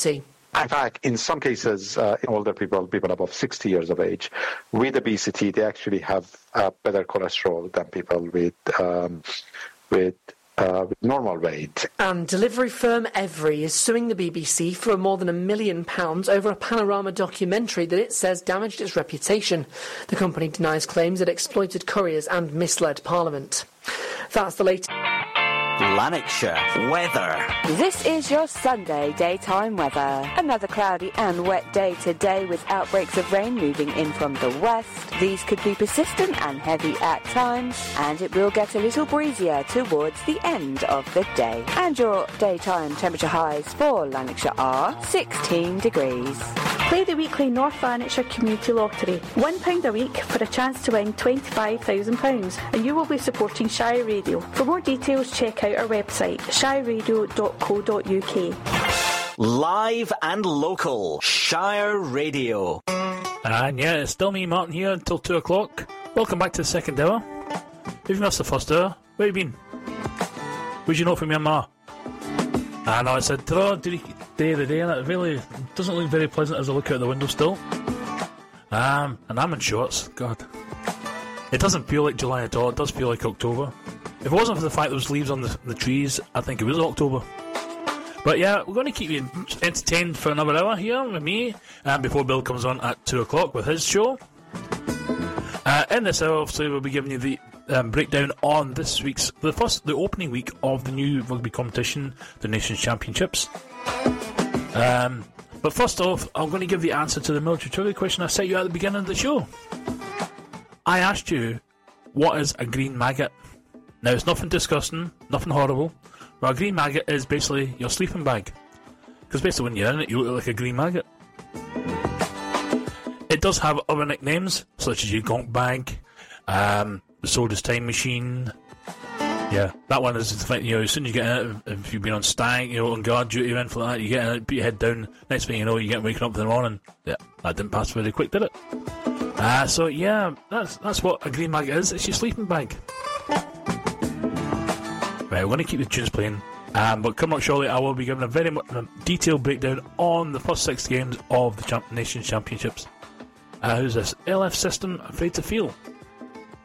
obesity. In fact, in some cases, older people above 60 years of age, with obesity, they actually have better cholesterol than people with normal weight. And delivery firm Evri is suing the BBC for more than £1 million over a Panorama documentary that it says damaged its reputation. The company denies claims it exploited couriers and misled Parliament. That's the latest. Lanarkshire weather. This is your Sunday daytime weather. Another cloudy and wet day today with outbreaks of rain moving in from the west. These could be persistent and heavy at times, and it will get a little breezier towards the end of the day. And your daytime temperature highs for Lanarkshire are 16 degrees. Play the weekly North Lanarkshire Community Lottery. £1 a week for a chance to win £25,000, and you will be supporting Shire Radio. For more details, check out our website, shireradio.co.uk. Live and local, Shire Radio. And yeah, it's still me, Martin, here until 2 o'clock. Welcome back to the second hour. If you missed the first hour, where have you been? Where'd you know from Myanmar? I know, it's a day of the day, and it really doesn't look very pleasant as I look out the window still. And I'm in shorts, God. It doesn't feel like July at all, it does feel like October. If it wasn't for the fact there was leaves on the trees, I think it was October. But yeah, we're going to keep you entertained for another hour here with me, before Bill comes on at 2 o'clock with his show. In this hour, obviously, we'll be giving you the breakdown on this week's, the opening week of the new rugby competition, the Nations Championships. But first off, I'm going to give the answer to the military trivia question I set you at the beginning of the show. I asked you, what is a green maggot? Now, it's nothing disgusting, nothing horrible. Well, a green maggot is basically your sleeping bag. Because basically when you're in it, you look like a green maggot. It does have other nicknames, such as your gonk bag, the Soda's time machine. Yeah, that one is the thing, as soon as you get in it, if you've been on stag, on guard duty or anything like that, you get in it, put your head down, next thing you know, you get waking up in the morning. Yeah, that didn't pass very quick, did it? So yeah, that's what a green maggot is, it's your sleeping bag. Right, we're going to keep the tunes playing, but coming up shortly, I will be giving a very detailed breakdown on the first 6 games of the Nations Championships. Who's this? LF System, Afraid to Feel.